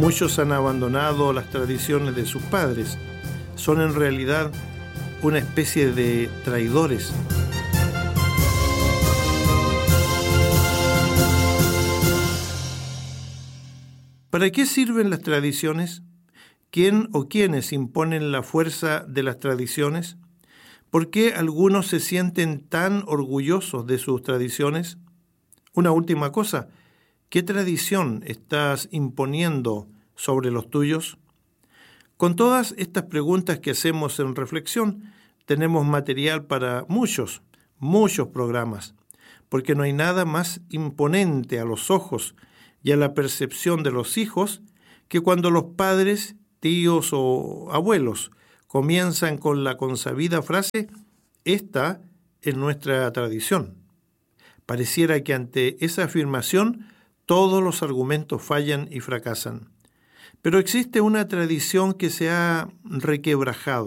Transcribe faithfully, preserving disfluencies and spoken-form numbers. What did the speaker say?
Muchos han abandonado las tradiciones de sus padres. Son en realidad una especie de traidores. ¿Para qué sirven las tradiciones? ¿Quién o quiénes imponen la fuerza de las tradiciones? ¿Por qué algunos se sienten tan orgullosos de sus tradiciones? Una última cosa, ¿qué tradición estás imponiendo sobre los tuyos? Con todas estas preguntas que hacemos en reflexión, tenemos material para muchos, muchos programas, porque no hay nada más imponente a los ojos y a la percepción de los hijos que cuando los padres, tíos o abuelos comienzan con la consabida frase: esta es nuestra tradición. Pareciera que ante esa afirmación todos los argumentos fallan y fracasan. Pero existe una tradición que se ha requebrajado.